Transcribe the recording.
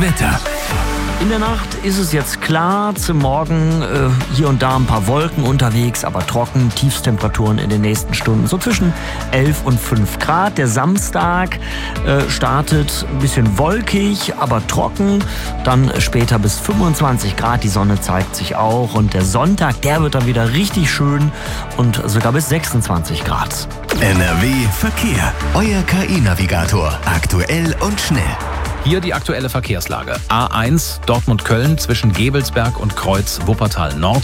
Wetter. In der Nacht ist es jetzt klar, zum Morgen hier und da ein paar Wolken unterwegs, aber trocken, Tiefstemperaturen in den nächsten Stunden so zwischen 11 und 5 Grad. Der Samstag startet ein bisschen wolkig, aber trocken, dann später bis 25 Grad, die Sonne zeigt sich auch und der Sonntag, der wird dann wieder richtig schön und sogar bis 26 Grad. NRW Verkehr. Euer KI-Navigator. Aktuell und schnell. Hier die aktuelle Verkehrslage. A1 Dortmund-Köln zwischen Gebelsberg und Kreuz Wuppertal Nord.